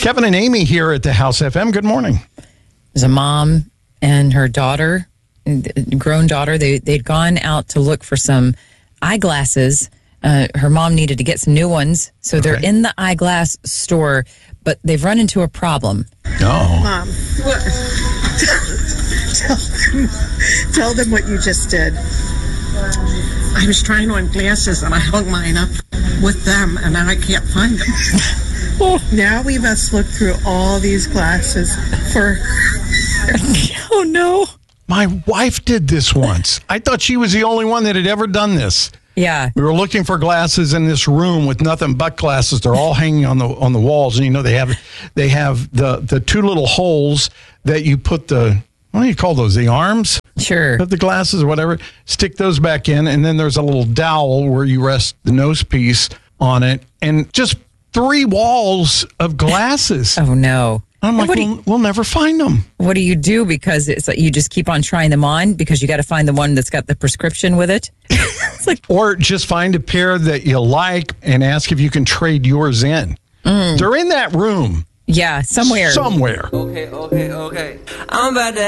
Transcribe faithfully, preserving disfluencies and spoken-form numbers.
Kevin and Amy here at the House F M. Good morning. There's a mom and her daughter, grown daughter. They, they'd gone out to look for some eyeglasses. Uh, her mom needed to get some new ones. So they're Okay. in the eyeglass store, but they've run into a problem. Oh. Mom, what? tell, them, tell them what you just did. I was trying on glasses and I hung mine up with them and now I can't find them. Now we must look through all these glasses for... Oh, no. My wife did this once. I thought she was the only one that had ever done this. Yeah. We were looking for glasses in this room with nothing but glasses. They're all hanging on the on the walls, and you know they have they have the the two little holes that you put the what do you call those? The arms Sure. of the glasses or whatever. Stick those back in, and then there's a little dowel where you rest the nose piece on it, and just three walls of glasses. Oh, no. I'm like, What do we'll, you- we'll never find them. What do you do? Because it's like you just keep on trying them on because you got to find the one that's got the prescription with it. It's like, Or just find a pair that you like and ask if you can trade yours in. They're in that room yeah, somewhere. somewhere. Okay, okay, okay. I'm about to